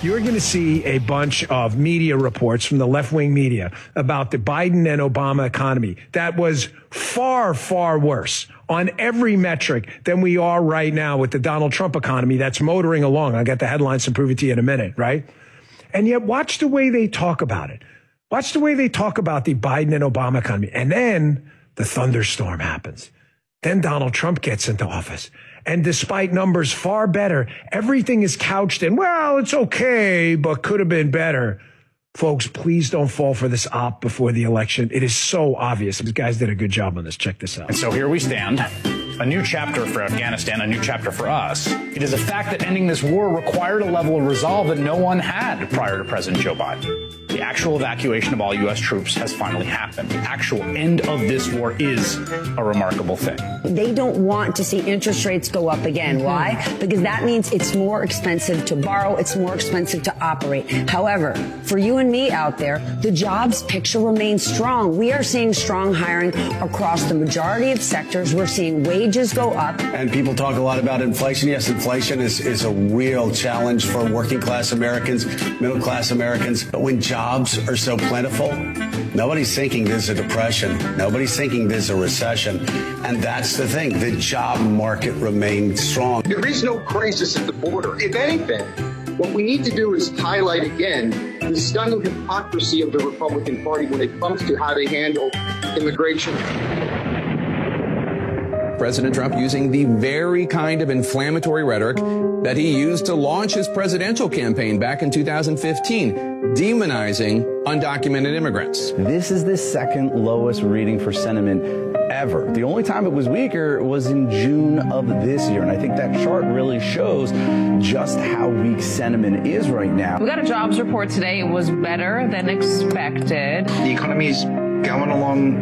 you're going to see a bunch of media reports from the left-wing media about the Biden and Obama economy that was far, far worse on every metric than we are right now with the Donald Trump economy that's motoring along. I'll get the headlines to prove it to you in a minute, right? And yet watch the way they talk about it. Watch the way they talk about the Biden and Obama economy. And then the thunderstorm happens. Then Donald Trump gets into office. And despite numbers far better, everything is couched in, well, it's okay, but could have been better. Folks, please don't fall for this op before the election. It is so obvious. These guys did a good job on this. Check this out. And so here we stand. A new chapter for Afghanistan, a new chapter for us. It is a fact that ending this war required a level of resolve that no one had prior to President Joe Biden. The actual evacuation of all U.S. troops has finally happened. The actual end of this war is a remarkable thing. They don't want to see interest rates go up again. Why? Because that means it's more expensive to borrow. It's more expensive to operate. However, for you and me out there, the jobs picture remains strong. We are seeing strong hiring across the majority of sectors. We're seeing wages go up. And people talk a lot about inflation. Yes, inflation is a real challenge for working class Americans, middle class Americans. But when jobs are so plentiful, nobody's thinking there's a depression. Nobody's thinking there's a recession. And that's the thing. The job market remains strong. There is no crisis at the border. If anything, what we need to do is highlight again the stunning hypocrisy of the Republican Party when it comes to how they handle immigration. President Trump using the very kind of inflammatory rhetoric that he used to launch his presidential campaign back in 2015, demonizing undocumented immigrants. This is the second lowest reading for sentiment ever. The only time it was weaker was in June of this year. And I think that chart really shows just how weak sentiment is right now. We got a jobs report today. It was better than expected. The economy is going along